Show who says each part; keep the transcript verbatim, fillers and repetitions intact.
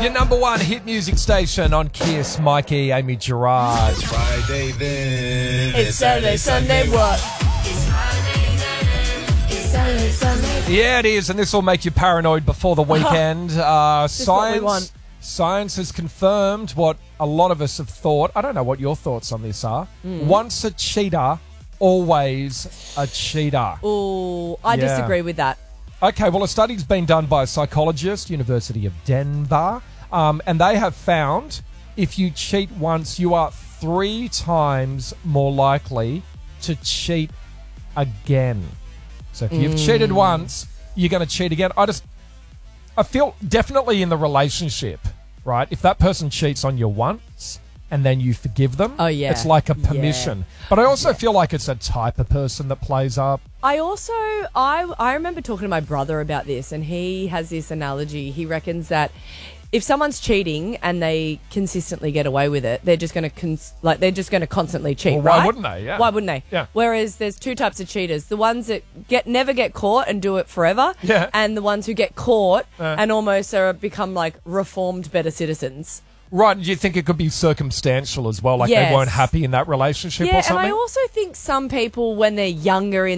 Speaker 1: Your number one hit music station on Kiss, Mikey, Amy Gerard.
Speaker 2: It's Friday then.
Speaker 3: It's Saturday, Sunday, what? It's Friday then. It's Saturday, Sunday.
Speaker 1: Yeah, it is, and this will make you paranoid before the weekend. Uh,
Speaker 3: This is what we
Speaker 1: science,
Speaker 3: want.
Speaker 1: science has confirmed what a lot of us have thought. I don't know what your thoughts on this are.
Speaker 3: Mm.
Speaker 1: Once a cheater, always a cheater.
Speaker 3: Oh, I
Speaker 1: Yeah.
Speaker 3: disagree with that.
Speaker 1: Okay, well, a study's been done by a psychologist, University of Denver, um, and they have found if you cheat once, you are three times more likely to cheat again. So if you've cheated once, you're going to cheat again. I just, I feel definitely in the relationship, right? If that person cheats on you once and then you forgive them,
Speaker 3: Oh, yeah.
Speaker 1: it's like a
Speaker 3: Yeah.
Speaker 1: permission. But I also feel like it's a type of person that plays up.
Speaker 3: I also, I, I remember talking to my brother about this, and he has this analogy. He reckons that if someone's cheating and they consistently get away with it, they're just going to cons- like they're just going to constantly cheat.
Speaker 1: Well, why
Speaker 3: right?
Speaker 1: wouldn't they? Yeah.
Speaker 3: Why wouldn't they?
Speaker 1: Yeah.
Speaker 3: Whereas there's two types of cheaters: the ones that get never get caught and do it forever,
Speaker 1: Yeah.
Speaker 3: and the ones who get caught
Speaker 1: Uh.
Speaker 3: and almost are become like reformed, better citizens.
Speaker 1: Right, and do you think it could be circumstantial as well? Like
Speaker 3: Yes.
Speaker 1: they weren't happy in that relationship
Speaker 3: Yeah,
Speaker 1: or something?
Speaker 3: and I also think some people, when they're younger in